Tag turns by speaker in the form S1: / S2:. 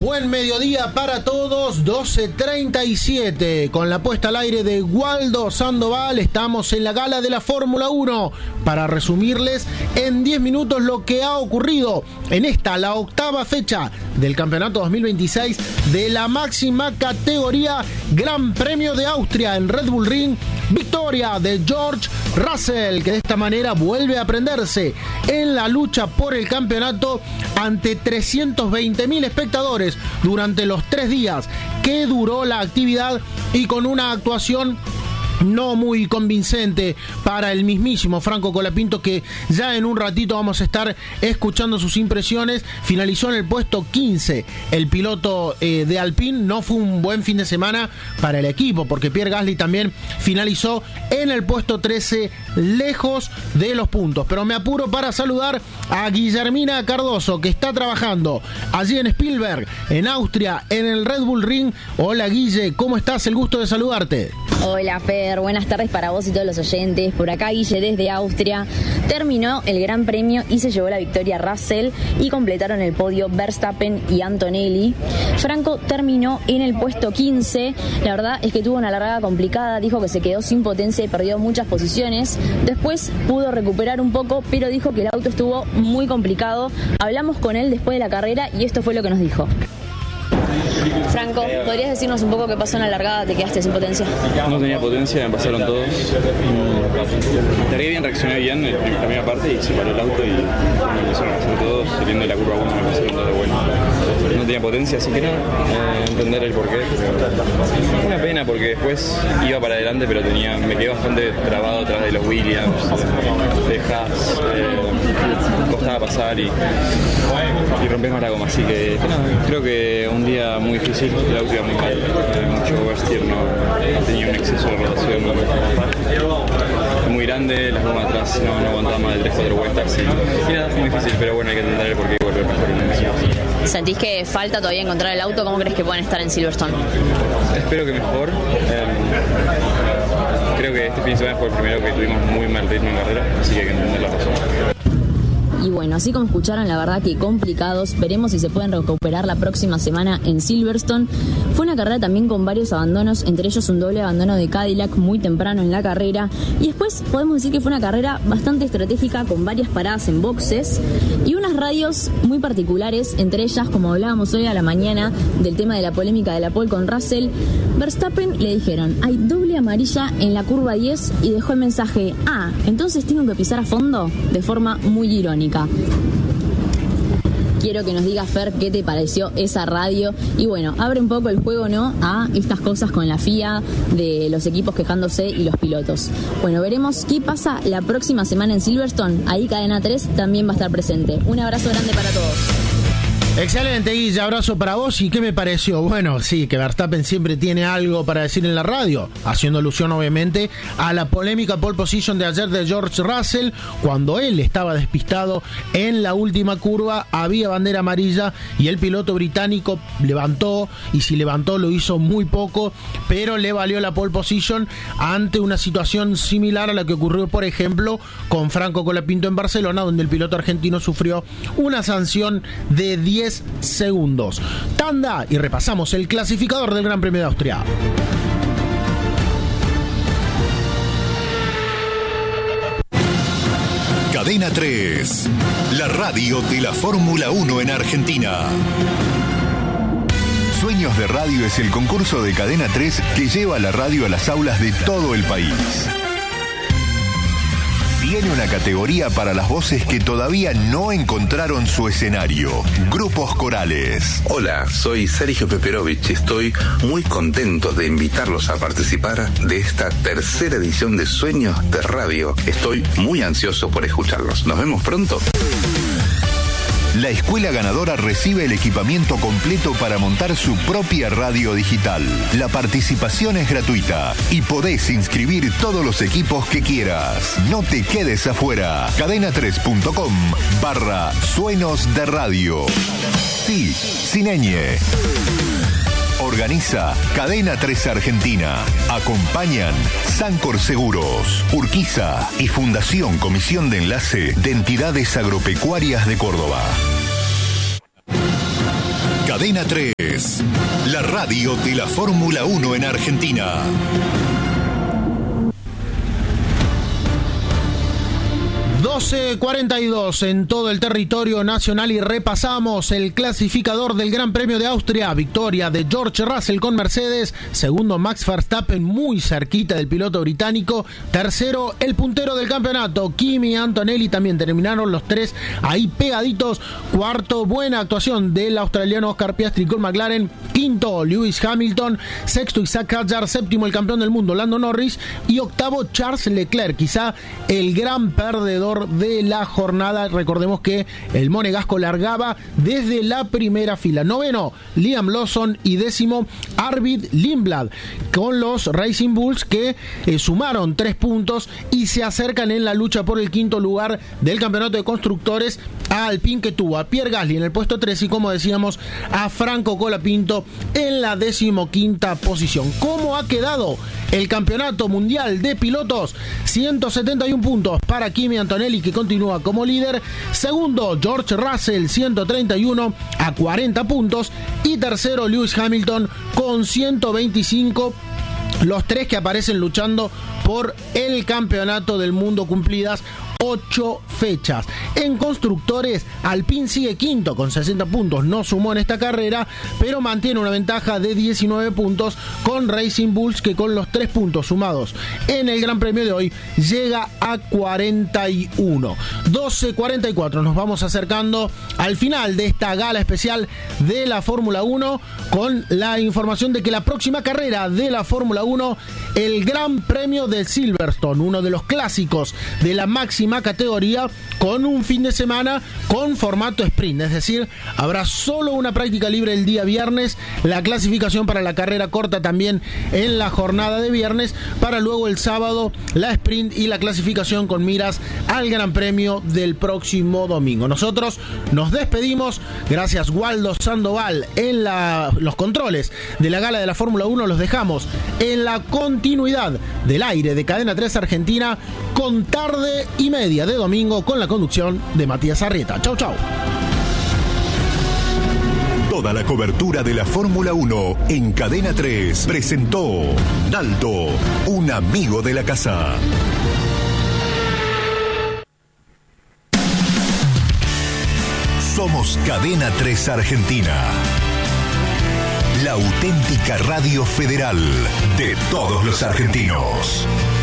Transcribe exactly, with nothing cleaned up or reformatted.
S1: Buen mediodía para todos, doce treinta y siete, con la puesta al aire de Waldo Sandoval. Estamos en la gala de la Fórmula uno para resumirles en diez minutos lo que ha ocurrido en esta, la octava fecha del campeonato dos mil veintiséis de la máxima categoría Gran Premio de Austria en Red Bull Ring. Victoria de George Russell, que de esta manera vuelve a prenderse en la lucha por el campeonato ante trescientos veinte mil espectadores durante los tres días que duró la actividad y con una actuación no muy convincente para el mismísimo Franco Colapinto, que ya en un ratito vamos a estar escuchando sus impresiones. Finalizó en el puesto quince el piloto eh, de Alpine. No fue un buen fin de semana para el equipo, porque Pierre Gasly también finalizó en el puesto trece, lejos de los puntos. Pero me apuro para saludar a Guillermina Cardoso, que está trabajando allí en Spielberg, en Austria, en el Red Bull Ring. Hola Guille, ¿cómo estás? El gusto de saludarte.
S2: Hola Fer, buenas tardes para vos y todos los oyentes. Por acá Guille desde Austria. Terminó el Gran Premio y se llevó la victoria Russell y completaron el podio Verstappen y Antonelli. Franco terminó en el puesto quince. La verdad es que tuvo una largada complicada, dijo que se quedó sin potencia y perdió muchas posiciones. Después pudo recuperar un poco, pero dijo que el auto estuvo muy complicado. Hablamos con él después de la carrera y esto fue lo que nos dijo. Franco, ¿podrías decirnos un poco qué pasó en la largada? ¿Te quedaste sin potencia?
S3: No tenía potencia, me pasaron todos. Largué bien, reaccioné bien en la primera parte y se paró el auto y me empezaron a pasar todos. Saliendo de la curva uno me pasaron todos de vuelta. No tenía potencia, así que no, eh, entender el porqué. Pero una pena porque después iba para adelante, pero tenía, me quedé bastante trabado atrás de los Williams, de Haas. Eh, costaba pasar y, y rompes más la goma. Así que no, creo que un día muy difícil, el auto iba muy mal, eh, mucho oversteer, no, no tenía un exceso de rotación no, muy grande, las gomas atrás no, no aguantaban más de tres cuatro vueltas y, y nada, muy difícil, pero bueno, hay que entender el porqué y volver mejor en el mismo.
S2: ¿Sentís que falta todavía encontrar el auto? ¿Cómo crees que pueden estar en Silverstone?
S3: Espero que mejor. Eh, creo que este fin de semana fue el primero que tuvimos muy mal ritmo en carrera, así que hay que entender la razón.
S2: Y bueno, así como escucharon, la verdad que complicados. Veremos si se pueden recuperar la próxima semana en Silverstone. Fue una carrera también con varios abandonos, entre ellos un doble abandono de Cadillac muy temprano en la carrera. Y después podemos decir que fue una carrera bastante estratégica con varias paradas en boxes y unas radios muy particulares, entre ellas, como hablábamos hoy a la mañana del tema de la polémica de la pole con Russell. Verstappen le dijeron, hay doble amarilla en la curva diez y dejó el mensaje, ah, entonces tengo que pisar a fondo, de forma muy irónica. Quiero que nos digas, Fer, qué te pareció esa radio. Y bueno, abre un poco el juego, ¿no?, a estas cosas con la F I A, de los equipos quejándose y los pilotos. Bueno, veremos qué pasa la próxima semana en Silverstone. Ahí Cadena tres también va a estar presente. Un abrazo grande para todos.
S1: Excelente, Guille, abrazo para vos. ¿Y qué me pareció? Bueno, sí, que Verstappen siempre tiene algo para decir en la radio, haciendo alusión obviamente a la polémica pole position de ayer de George Russell, cuando él estaba despistado en la última curva, había bandera amarilla y el piloto británico levantó, y si levantó lo hizo muy poco, pero le valió la pole position ante una situación similar a la que ocurrió, por ejemplo, con Franco Colapinto en Barcelona, donde el piloto argentino sufrió una sanción de diez segundos. Tanda y repasamos el clasificador del Gran Premio de Austria.
S4: Cadena tres, la radio de la Fórmula uno en Argentina. Sueños de Radio es el concurso de Cadena tres que lleva la radio a las aulas de todo el país. Tiene una categoría para las voces que todavía no encontraron su escenario. Grupos corales.
S5: Hola, soy Sergio Peperovich. Estoy muy contento de invitarlos a participar de esta tercera edición de Sueños de Radio. Estoy muy ansioso por escucharlos. Nos vemos pronto.
S4: La escuela ganadora recibe el equipamiento completo para montar su propia radio digital. La participación es gratuita y podés inscribir todos los equipos que quieras. No te quedes afuera. cadena tres punto com barra Sueños de Radio. Sí, sin ñ. Organiza Cadena tres Argentina. Acompañan Sancor Seguros, Urquiza y Fundación Comisión de Enlace de Entidades Agropecuarias de Córdoba. Cadena tres, la radio de la Fórmula uno en Argentina.
S1: doce cuarenta y dos en todo el territorio nacional y repasamos el clasificador del Gran Premio de Austria. Victoria de George Russell con Mercedes. Segundo, Max Verstappen, muy cerquita del piloto británico. Tercero, el puntero del campeonato, Kimi Antonelli. También terminaron los tres ahí pegaditos. Cuarto, buena actuación del australiano Oscar Piastri con McLaren. Quinto, Lewis Hamilton. Sexto, Isaac Hadjar. Séptimo, el campeón del mundo, Lando Norris. Y octavo, Charles Leclerc, quizá el gran perdedor de la jornada. Recordemos que el monegasco largaba desde la primera fila. Noveno, Liam Lawson, y décimo, Arvid Lindblad, con los Racing Bulls, que eh, sumaron tres puntos y se acercan en la lucha por el quinto lugar del campeonato de constructores a Alpine, que tuvo a Pierre Gasly en el puesto tres y, como decíamos, a Franco Colapinto en la decimoquinta posición. ¿Cómo ha quedado el campeonato mundial de pilotos? ciento setenta y un puntos para Kimi Antonelli, que continúa como líder. Segundo, George Russell, ciento treinta y uno a cuarenta puntos. Y tercero, Lewis Hamilton con ciento veinticinco. Los tres que aparecen luchando por el campeonato del mundo, cumplidas ocho fechas. En constructores, Alpine sigue quinto con sesenta puntos, no sumó en esta carrera, pero mantiene una ventaja de diecinueve puntos con Racing Bulls, que con los tres puntos sumados en el Gran Premio de hoy llega a cuarenta y uno. doce cuarenta y cuatro, nos vamos acercando al final de esta gala especial de la Fórmula uno, con la información de que la próxima carrera de la Fórmula uno, el Gran Premio de Silverstone, uno de los clásicos de la máxima categoría, con un fin de semana con formato sprint, es decir, habrá solo una práctica libre el día viernes, la clasificación para la carrera corta también en la jornada de viernes, para luego el sábado la sprint y la clasificación con miras al Gran Premio del próximo domingo. Nosotros nos despedimos, gracias Waldo Sandoval en la, los controles de la gala de la Fórmula uno. Los dejamos en la continuidad del aire de Cadena tres Argentina con Tarde y Media de domingo, con la conducción de Matías Arrieta. Chau, chau.
S4: Toda la cobertura de la Fórmula uno en Cadena tres presentó Naldo, un amigo de la casa. Somos Cadena tres Argentina, la auténtica radio federal de todos los argentinos.